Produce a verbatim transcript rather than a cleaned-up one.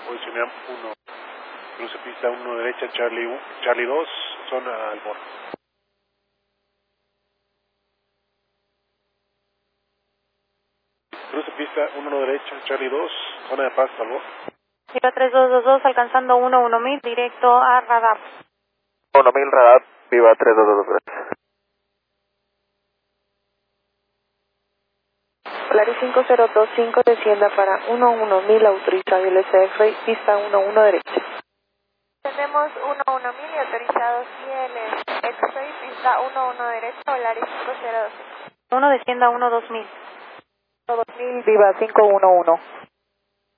posicionar uno. Cruce pista uno derecha, Charlie uno, Charlie dos, zona Albor. Cruce pista uno derecha, Charlie dos, zona de Paz, Albor. Viva tres dos dos dos, alcanzando uno uno mil, directo a radar. uno mil radar, Viva tres dos dos dos. Polaris cinco cero dos cinco, descienda para uno uno mil, autorizado L C F, pista uno uno derecha. Tenemos uno uno mil y autorizados I L X-Ray, pista uno uno derecha, Polaris cinco cero dos cinco. uno descienda uno dos mil. dos mil, Viva cinco uno uno.